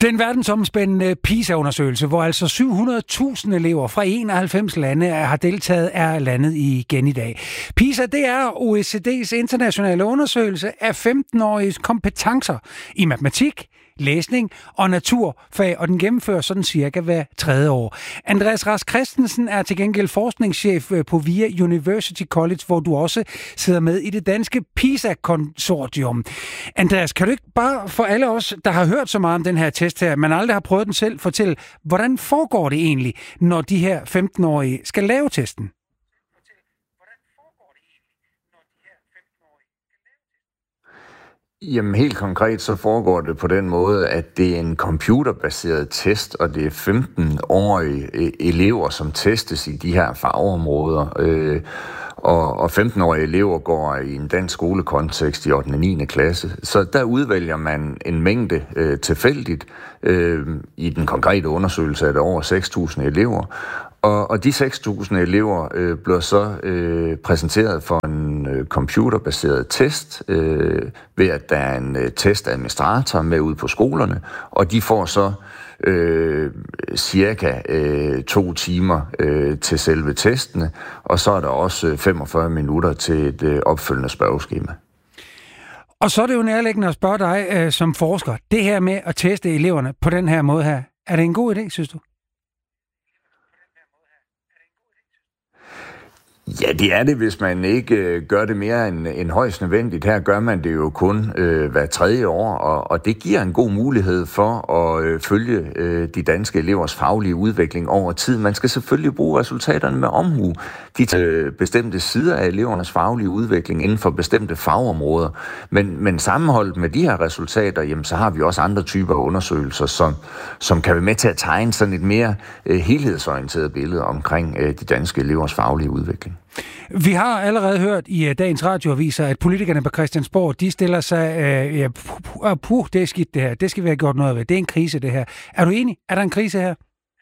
Den verdensomspændende PISA-undersøgelse, hvor altså 700.000 elever fra 91 lande har deltaget, er landet igen i dag. PISA, det er OECD's internationale undersøgelse af 15-åriges kompetencer i matematik, læsning og naturfag, og den gennemføres sådan cirka hver 3. år. Andreas Rask Christensen er til gengæld forskningschef på VIA University College, hvor du også sidder med i det danske PISA-konsortium. Andreas, kan du ikke bare for alle os, der har hørt så meget om den her test her, men aldrig har prøvet den selv, fortælle, hvordan foregår det egentlig, når de her 15-årige skal lave testen? Jamen helt konkret så foregår det på den måde, at det er en computerbaseret test, og det er 15-årige elever, som testes i de her fagområder. Og 15-årige elever går i en dansk skolekontekst i 8. og 9. klasse. Så der udvælger man en mængde tilfældigt. I den konkrete undersøgelse er det over 6.000 elever. Og de 6.000 elever bliver så præsenteret for en computerbaseret test, ved at der er en testadministrator med ud på skolerne, og de får så cirka 2 timer til selve testene, og så er der også 45 minutter til et opfølgende spørgeskema. Og så er det jo nærliggende at spørge dig som forsker, det her med at teste eleverne på den her måde her, er det en god idé, synes du? Ja, det er det, hvis man ikke gør det mere end højst nødvendigt. Her gør man det jo kun hver 3. år, og det giver en god mulighed for at følge de danske elevers faglige udvikling over tid. Man skal selvfølgelig bruge resultaterne med omhu. De bestemte sider af elevernes faglige udvikling inden for bestemte fagområder. Men sammenholdt med de her resultater, jamen, så har vi også andre typer af undersøgelser, som kan være med til at tegne sådan et mere helhedsorienteret billede omkring de danske elevers faglige udvikling. Vi har allerede hørt i dagens radioaviser, at politikerne på Christiansborg, de stiller sig, det er skidt det her, det skal vi have gjort noget ved, det er en krise det her. Er du enig? Er der en krise her?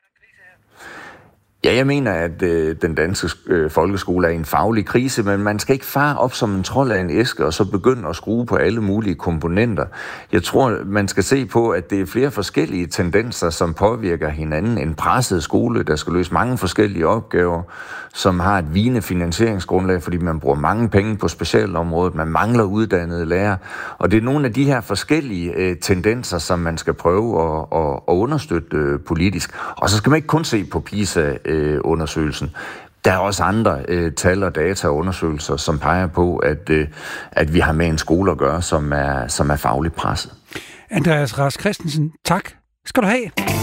Ja, jeg mener, at den danske folkeskole er i en faglig krise, men man skal ikke fare op som en trold af en æske og så begynde at skrue på alle mulige komponenter. Jeg tror, man skal se på, at det er flere forskellige tendenser, som påvirker hinanden. En presset skole, der skal løse mange forskellige opgaver, som har et vigende finansieringsgrundlag, fordi man bruger mange penge på specialområdet, man mangler uddannede lærere. Og det er nogle af de her forskellige tendenser, som man skal prøve at understøtte politisk. Og så skal man ikke kun se på PISA-undersøgelsen. Der er også andre tal og data og undersøgelser, som peger på, at vi har med en skole at gøre, som er fagligt presset. Andreas Rask Christensen, tak skal du have.